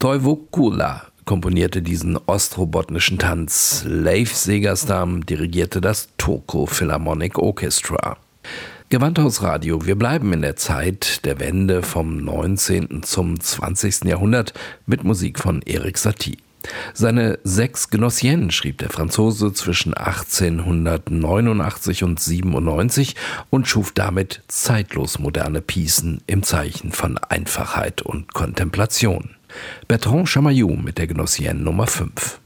Toivo Kula komponierte diesen ostrobotnischen Tanz. Leif Segerstam dirigierte das Turku Philharmonic Orchestra. Gewandhausradio, wir bleiben in der Zeit der Wende vom 19. zum 20. Jahrhundert mit Musik von Erik Satie. Seine 6 Gnossiennes schrieb der Franzose zwischen 1889 und 97 und schuf damit zeitlos moderne Piecen im Zeichen von Einfachheit und Kontemplation. Bertrand Chamayou mit der Gnossienne Nummer 5.